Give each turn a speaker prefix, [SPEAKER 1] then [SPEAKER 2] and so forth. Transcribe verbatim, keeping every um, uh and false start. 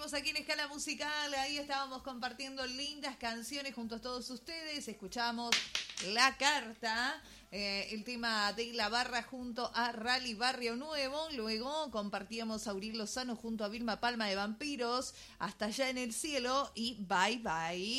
[SPEAKER 1] seguimos aquí en Escala Musical. Ahí estábamos compartiendo lindas canciones junto a todos ustedes. Escuchamos La Carta, eh, el tema de La Barra junto a Rally Barrio Nuevo. Luego compartíamos a Uriel Lozano junto a Vilma Palma de Vampiros, Hasta allá en el cielo y Bye Bye.